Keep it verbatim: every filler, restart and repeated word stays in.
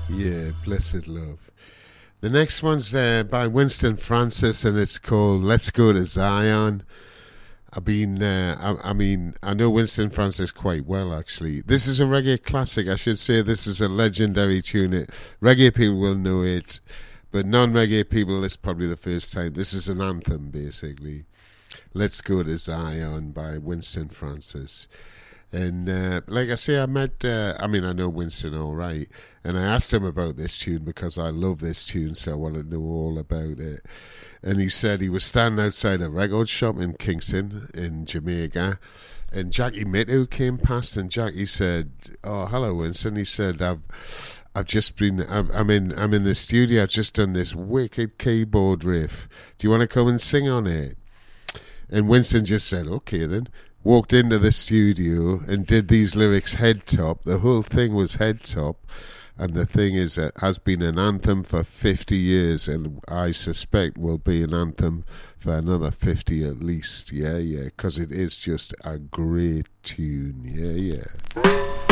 Yeah, Blessed Love. The next one's uh, by Winston Francis, and it's called Let's Go to Zion. I've been, uh, I, I mean, I know Winston Francis quite well, actually. This is a reggae classic. I should say this is a legendary tune. It, reggae people will know it, but non-reggae people, it's probably the first time. This is an anthem, basically. Let's Go to Zion by Winston Francis. And uh, like I say, I met, uh, I mean, I know Winston all right, and I asked him about this tune because I love this tune, so I want to know all about it. And he said he was standing outside a record shop in Kingston, in Jamaica, and Jackie Mittoo came past, and Jackie said, "Oh, hello, Winston." He said, "I've, I've just been, I'm, I'm in, I'm in the studio. I've just done this wicked keyboard riff. Do you want to come and sing on it?" And Winston just said, "Okay, then." Walked into the studio and did these lyrics head top. The whole thing was head top. And the thing is, it has been an anthem for fifty years, and I suspect will be an anthem for another fifty at least. Yeah, yeah, because it is just a great tune. Yeah, yeah.